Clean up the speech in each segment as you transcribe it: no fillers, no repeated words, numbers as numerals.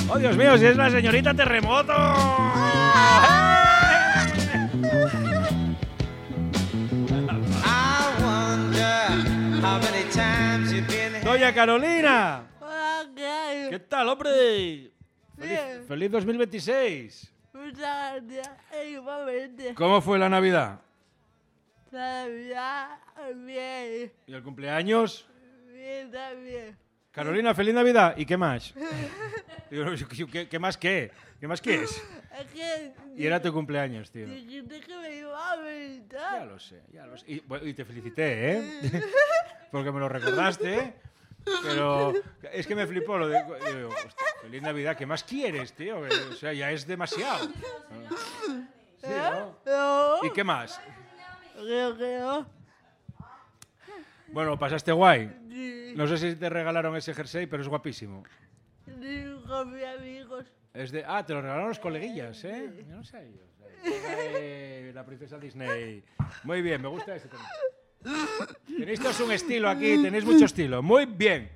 ¡Oh, Dios mío, si es la señorita Terremoto! Doña Carolina. Hola, ¿qué hay? ¿Qué tal, hombre? Bien. Feliz 2026. Muchas gracias. Igualmente. ¿Cómo fue la Navidad? Navidad, bien. ¿Y el cumpleaños? Bien también. Carolina, feliz Navidad. ¿Y qué más? Digo, ¿Qué más qué? ¿Qué más qué es? Es que Y era tu cumpleaños, tío. dijiste que me iba a visitar. Ya lo sé, ya lo sé. Y te felicité, ¿eh? Porque me lo recordaste, ¿eh? Pero es que me flipó lo de... Digo, hostia, feliz Navidad, ¿qué más quieres, tío? O sea, ya es demasiado. Sí, ¿no? No. ¿Y qué más? Creo que no. Bueno, ¿pasaste guay? Sí. No sé si te regalaron ese jersey, pero es guapísimo. Sí, con mis amigos. Es de... Ah, te lo regalaron los coleguillas, ¿eh? Yo no sé yo. La princesa Disney. Muy bien, me gusta ese también. Tenéis todos un estilo aquí, tenéis mucho estilo. Muy bien.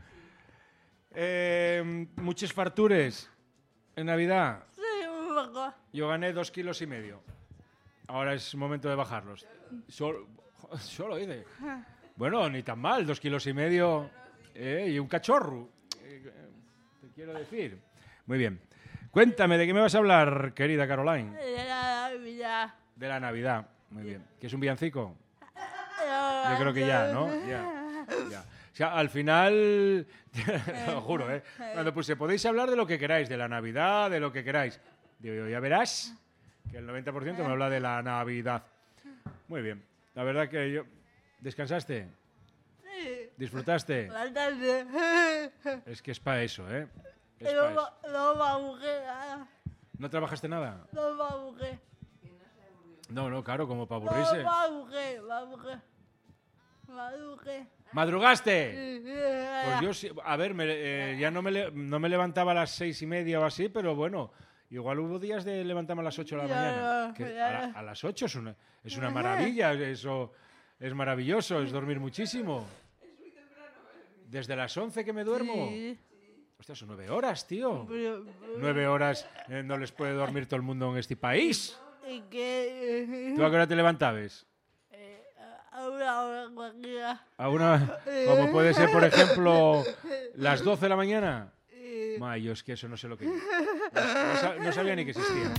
Muchos fartures en Navidad. Sí, un poco. Yo gané 2,5 kilos. Ahora es momento de bajarlos. Solo dice. Bueno, ni tan mal, 2,5 kilos. Y un cachorro. Te quiero decir. Muy bien. Cuéntame, ¿de qué me vas a hablar, querida Caroline? De la Navidad. De la Navidad. Muy bien. ¿Qué es un villancico? Yo creo que ya, ¿no? Ya. O sea, al final, te lo juro, ¿eh? Cuando puse, podéis hablar de lo que queráis, de la Navidad, de lo que queráis. Digo yo, ya verás que el 90% me habla de la Navidad. Muy bien. La verdad que yo... ¿Descansaste? Sí. ¿Disfrutaste? Bastante. Es que es para eso, ¿eh? Es No, pa' eso. no me aburrí nada. ¿No trabajaste nada? No me aburrí. No, claro, como para No aburrirse. me aburrí, me aburrí. Me aburrí. ¿Madrugaste? Sí. Pues yo sí, a ver, ya no me levantaba a las 6:30 o así, pero bueno, igual hubo días de levantarme a las 8 de la Ya, mañana. Que ya. a las 8 es una maravilla, eso es maravilloso, es dormir muchísimo. Desde las 11 que me duermo. Sí. Hostia, son 9 horas, tío. Pero, 9 horas no les puede dormir todo el mundo en este país. ¿y qué? ¿Tú a qué hora te levantabas? A una hora cualquiera. A una, como puede ser, por ejemplo, las 12 de la mañana. Yo es que eso no sé lo que es. No sabía ni que existía.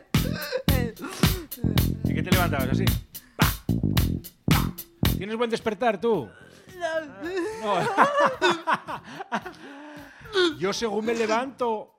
¿Y qué te levantabas así? ¡Pa! ¡Pa! ¿Tienes buen despertar tú? No. Yo según me levanto,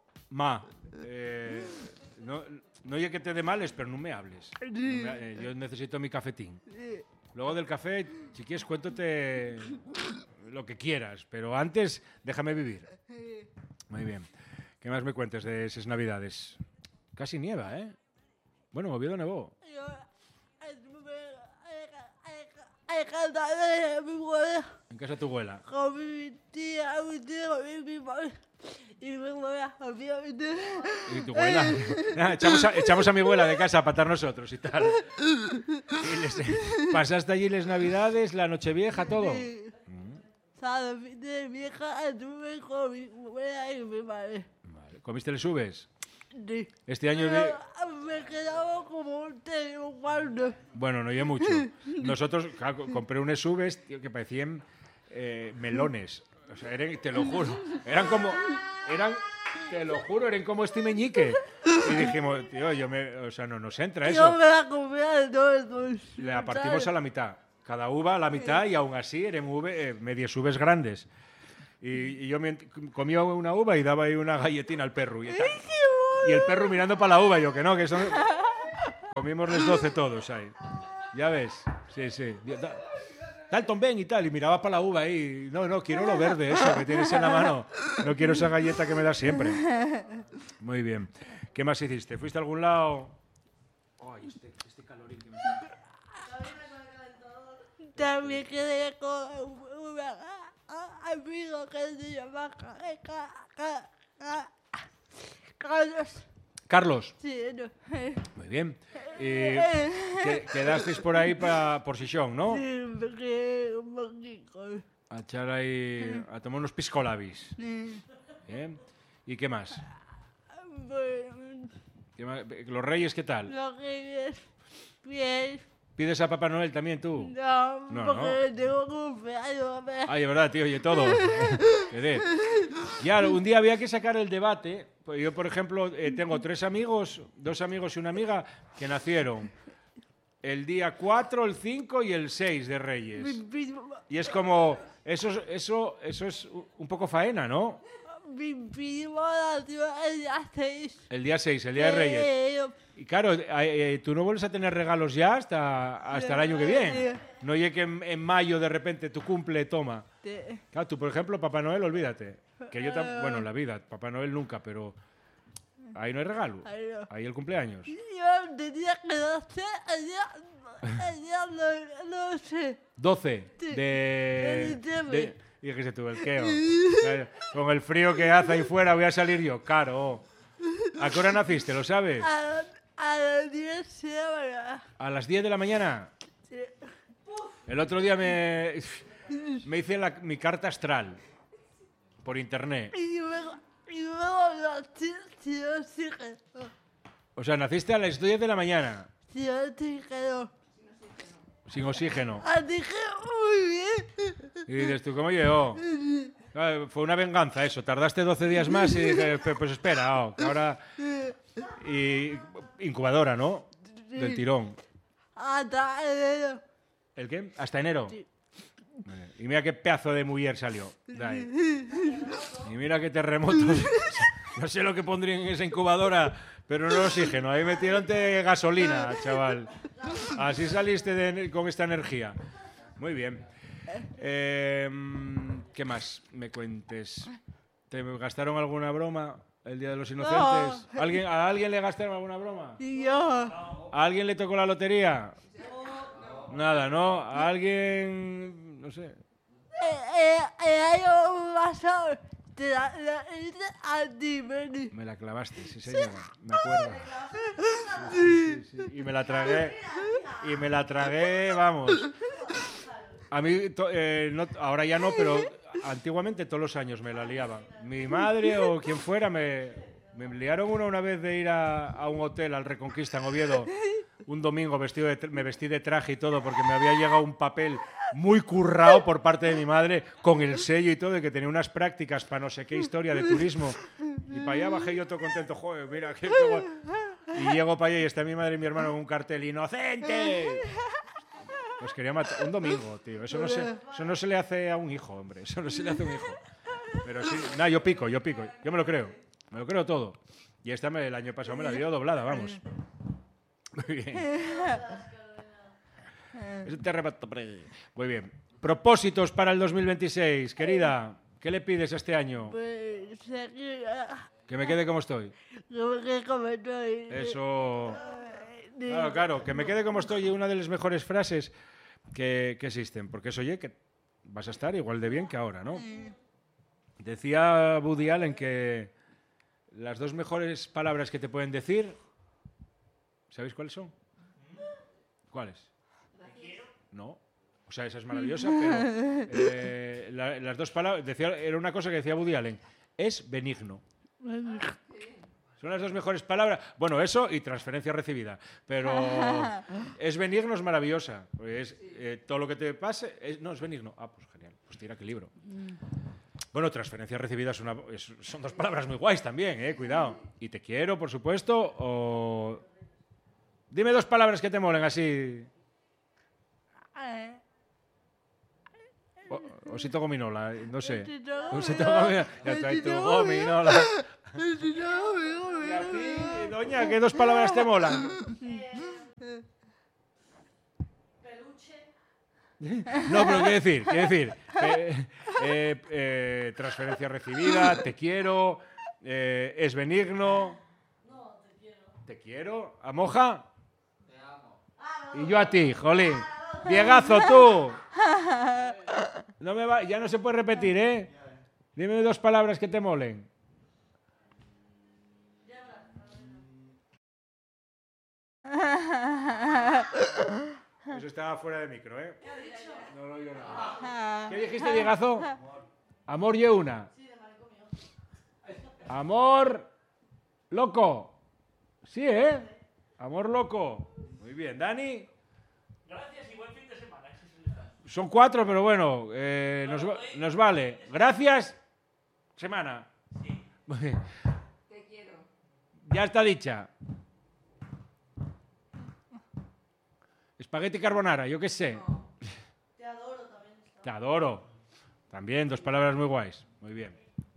no hay que te dé males, pero no me hables. Yo necesito mi cafetín. Luego del café, si quieres, cuéntate lo que quieras, pero antes déjame vivir. Muy bien. ¿Qué más me cuentes de esas Navidades? Casi nieva, ¿eh? Bueno, Oviedo nevó. Yo estuve en casa de mi abuela En casa de tu abuela. con mi tía, mi tío, mi padre y mi abuela, obviamente. ¿Y tu abuela? Echamos a mi abuela de casa para estar nosotros y tal. ¿Pasaste allí las Navidades, la Nochevieja, todo? ¿Sabes? De vieja estuve con mi abuela y mi padre. Vale. ¿Comiste les uvas? Sí. Este año Pero me quedaba como un cuarto. Bueno, no había mucho. Nosotros compré unas uvas, tío, que parecían melones. O sea, te lo juro. Eran, te lo juro, eran como este meñique. Y dijimos, tío, o sea, no nos entra Yo eso. me la comía de todos. La partimos a la mitad. Cada uva a la mitad y aún así eran medias uvas grandes. Y yo comía una uva y daba ahí una galletina al perro. Y el perro mirando para la uva. Yo que no, que son... Comimos los 12 todos ahí. Ya ves. Sí. Dalton, ven y tal. Y miraba para la uva ahí. No, quiero lo verde, eso que tienes en la mano. No quiero esa galleta que me das siempre. Muy bien. ¿Qué más hiciste? ¿Fuiste a algún lado? Ay, este calorín que me... También quedé con un amigo que se llama Carlos. Carlos. Sí, no. Muy bien. Quedasteis por ahí por Sisión, ¿no? Sí, me quedé un poquito. A echar ahí, a tomar unos piscolabis. Sí. Bien. ¿Y qué más? Pues, ¿Los Reyes qué tal? lo que es bien. ¿Pides a Papá Noel también tú? No, No, porque tengo cumpleaños. Ay, es verdad, tío, oye todo. Qué ya, un día había que sacar el debate. Pues yo, por ejemplo, tengo 3 amigos, 2 amigos y una amiga que nacieron el día 4, el 5 y el 6 de Reyes. Y es como, eso es un poco faena, ¿no? Mi primo nació el día 6. El día 6, el día de Reyes. Y claro, tú no vuelves a tener regalos ya hasta el año que viene. No llegue que en mayo de repente tu cumple, toma. Claro, tú, por ejemplo, Papá Noel, olvídate. Que yo bueno, en la vida, Papá Noel nunca, pero ahí no hay regalo. Ahí el cumpleaños. Yo tenía que nacer el día no sé. 12 de diciembre. Y dijiste tú, el queo. Con el frío que hace ahí fuera voy a salir yo, caro. ¿A qué hora naciste, lo sabes? A las 10 de la mañana. ¿A las 10 de la mañana? Sí. El otro día me hice mi carta astral por internet. Y luego nací sin oxígeno. O sea, naciste a las 10 de la mañana, Sin oxígeno. sin oxígeno. Así que muy bien. Y dices tú, ¿cómo llegó? Claro, fue una venganza eso. Tardaste 12 días más y dije, pues espera, que ahora... Y incubadora, ¿no? Del tirón. Hasta enero. ¿El qué? ¿Hasta enero? Sí. Vale. Y mira qué pedazo de mujer salió. De ahí. Y mira qué terremotos. No sé lo que pondrían en esa incubadora, pero no oxígeno. Ahí metieron gasolina, chaval. Así saliste con esta energía. Muy bien. ¿Qué más me cuentes? ¿Te gastaron alguna broma el Día de los Inocentes? No. ¿A alguien le gastaron alguna broma? Y yo. ¿A alguien le tocó la lotería? Nada, ¿no? ¿A alguien...? No sé. El año pasado te la hice a ti, Benny. Me la clavaste, sí, señora. Me acuerdo. Sí, sí, sí. Y me la tragué. Y me la tragué, vamos. A mí, ahora ya no, pero antiguamente todos los años me la liaban. Mi madre o quien fuera me liaron una vez de ir a un hotel, al Reconquista, en Oviedo, un domingo me vestí de traje y todo porque me había llegado un papel muy currado por parte de mi madre con el sello y todo de que tenía unas prácticas para no sé qué historia de turismo. Y para allá bajé yo todo contento. Joder, mira, qué guay. Y llego para allá y está mi madre y mi hermano con un cartel ¡Inocente! Pues quería matar. Un domingo, tío. Eso no se le hace a un hijo, hombre. Eso no se le hace a un hijo. Pero sí, nada, yo pico. Yo me lo creo. Me lo creo todo. Y esta el año pasado me la dio doblada, vamos. Muy bien. Es un terremoto. Muy bien. Propósitos para el 2026, querida. ¿Qué le pides a este año? Pues seguir. Que me quede como estoy. Que como estoy. Eso. Claro, que me quede como estoy es una de las mejores frases que existen. Porque eso, oye, que vas a estar igual de bien que ahora, ¿no? Decía Woody Allen que las 2 mejores palabras que te pueden decir, ¿sabéis cuáles son? ¿Cuáles? No. O sea, esa es maravillosa, pero las 2 palabras, era una cosa que decía Woody Allen, es benigno. Son las 2 mejores palabras. Bueno, eso y transferencia recibida. Pero es benigno, es maravillosa. Es, todo lo que te pase, no, es benigno. Ah, pues genial. Pues tira, qué libro. Bueno, transferencia recibida son 2 palabras muy guays también, cuidado. Y te quiero, por supuesto, o... Dime 2 palabras que te molen así. Osito gominola, no sé. Osito gominola. Ya trae tu gominola. Y a ti, doña, ¿qué 2 palabras te molan? No, pero ¿qué decir? Transferencia recibida, te quiero, es benigno. No, te quiero. ¿Te quiero? ¿A Moja? Te amo. Y yo a ti, jolín. Diegazo, tú. Ya no se puede repetir, ¿eh? Dime 2 palabras que te molen. Eso estaba fuera de micro, ¿eh? No lo oigo nada. ¿Qué dijiste, Diegazo? Amor y una. Amor Loco. Sí, ¿eh? Amor loco. Muy bien. Dani. Gracias y buen fin de semana. Son 4, pero bueno, nos vale. Gracias. Semana. Sí. Muy bien. Te quiero. Ya está dicha. Espagueti carbonara, yo qué sé. Te adoro también. Te adoro. También, 2 palabras muy guays. Muy bien.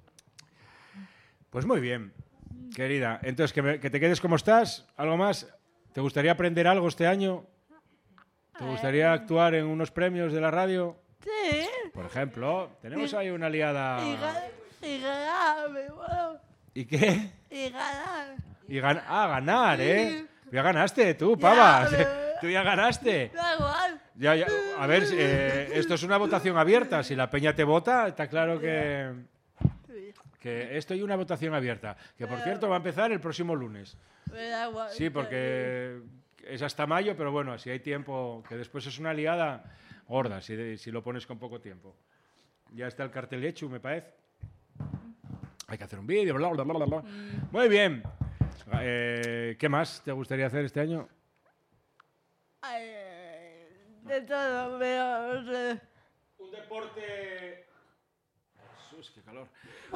Pues muy bien, querida. Entonces, que te quedes como estás. ¿Algo más? ¿Te gustaría aprender algo este año? ¿Te gustaría actuar en unos premios de la radio? Sí. Por ejemplo, tenemos ahí una liada... Y ganar, bueno. ¿Y qué? Y ganar. Ganar, ¿eh? Ya ganaste tú, Ya, pava. pero- Tú ya ganaste. Da igual. Ya. A ver, esto es una votación abierta. Si la peña te vota, está claro que esto hay una votación abierta. Que, por cierto, va a empezar el próximo lunes. Me da igual. Sí, porque es hasta mayo, pero bueno, si hay tiempo, que después es una liada gorda, si lo pones con poco tiempo. Ya está el cartel hecho, me parece. Hay que hacer un vídeo, bla, bla, bla, bla, bla. Muy bien. ¿Qué más te gustaría hacer este año? Ay, de todo, pero no sé. Un deporte... Jesús, qué calor.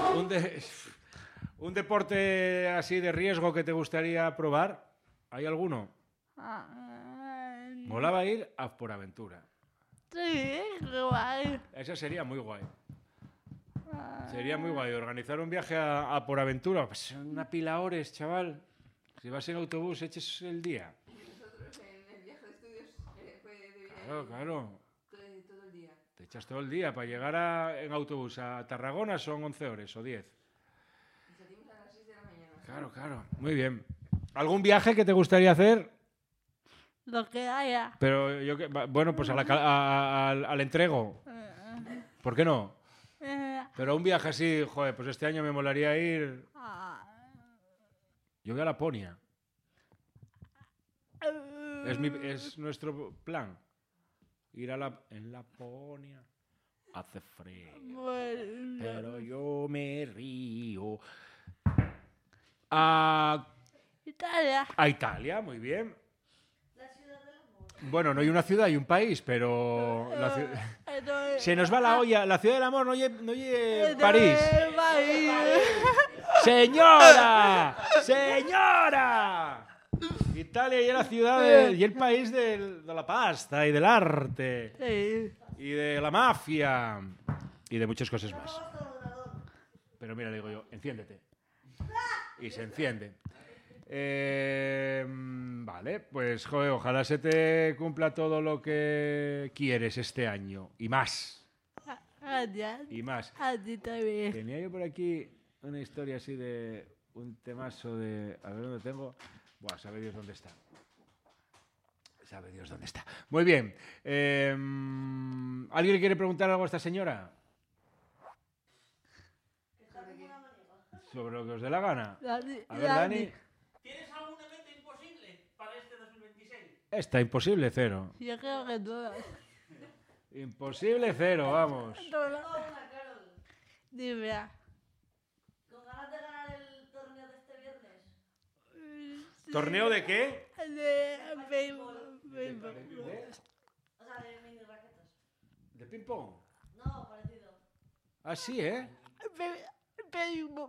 Un deporte así de riesgo que te gustaría probar. ¿Hay alguno? Molaba ir a Por Aventura. Sí, qué guay. Esa sería muy guay. Sería muy guay organizar un viaje a Por Aventura. Pues una pila de horas, chaval. Si vas en autobús, eches el día. Nosotros en el viaje de estudios fue de viaje Claro. todo el día. Te echas todo el día. Para llegar en autobús a Tarragona son 11 horas o 10. Y salimos a las 6 de la mañana. Claro. Muy bien. ¿Algún viaje que te gustaría hacer? Lo que haya. Pero bueno, pues al entrego. ¿Por qué no? Pero un viaje así, joder, pues este año me molaría ir... Yo voy a Laponia. Es nuestro plan. Ir en Laponia. Hace frío. Bueno, Pero yo me río. A Italia. Italia, muy bien. Bueno, no hay una ciudad, hay un país, pero... Se nos va la olla. La ciudad del amor no oye París. ¡Señora! ¡Señora! Italia y la ciudad y el país de la pasta y del arte Sí. y de la mafia y de muchas cosas más. Pero mira, le digo yo, enciéndete. Y se enciende. Vale, pues joder, ojalá se te cumpla todo lo que quieres este año y más. Gracias. Y más. A ti también. Tenía yo por aquí una historia así de un temazo de... A ver dónde tengo. Buah, sabe Dios dónde está. Sabe Dios dónde está. Muy bien. ¿Alguien le quiere preguntar algo a esta señora? Sobre lo que os dé la gana. A ver, Dani. ¿Tienes alguna meta imposible para este 2026? Está imposible cero. Yo creo que todas. Imposible cero, vamos. Dime. ¿Con ganas de ganar el torneo de este viernes? ¿Torneo de qué? De béisbol. O sea, de mini raquetas. ¿De ping-pong? No, parecido. Ah, sí, ¿eh? Béisbol.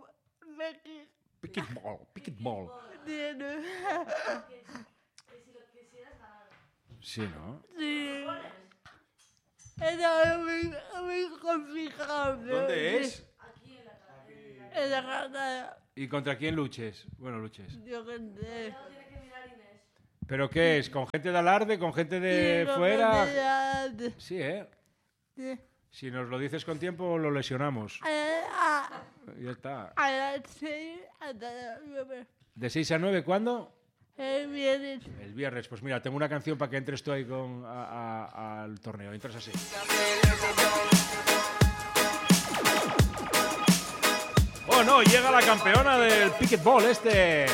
Picketball. Que si lo quisieras ganar. Sí, ¿no? Sí. Era muy complicado. ¿Dónde es? Aquí en la cara. En la carta. ¿Y contra quién luches? Bueno, luches. Yo que sé. No tiene que mirar Inés. ¿Pero qué es? ¿Con gente de alarde? ¿Con gente de fuera? Sí, ¿eh? Sí. Si nos lo dices con tiempo, lo lesionamos. A Ya está. las 6 hasta las 9. ¿De 6 a 9 cuándo? El viernes. El viernes. Pues mira, tengo una canción para que entres tú ahí al torneo. Entras así. ¡Oh, no! Llega la campeona del picketball este.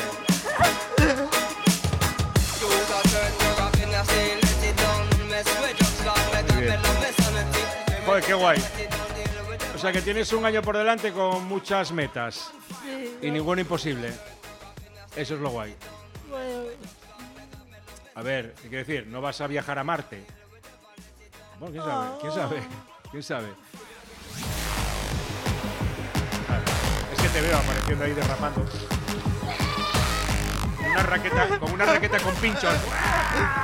Muy bien. Joder, qué guay. O sea que tienes un año por delante con muchas metas Sí. y ninguna imposible. Eso es lo guay. Bueno, A ver, ¿qué quiere decir? ¿No vas a viajar a Marte? Bueno, quién sabe, quién sabe, quién sabe. Vale, es que te veo apareciendo ahí derrapando. Con una raqueta con pinchos.